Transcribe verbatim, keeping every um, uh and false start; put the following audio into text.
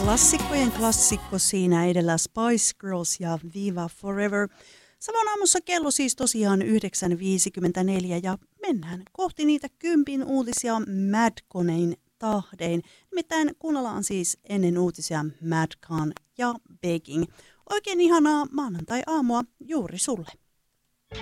Klassikkojen klassikko siinä edellä Spice Girls ja Viva Forever. Savon aamussa kello siis tosiaan yhdeksän viisikymmentäneljä ja mennään kohti niitä kympin uutisia Mad-konein tahdein. Nimittäin kuunnellaan siis ennen uutisia Madcon ja Begging. Oikein ihanaa maanantai-aamua juuri sulle.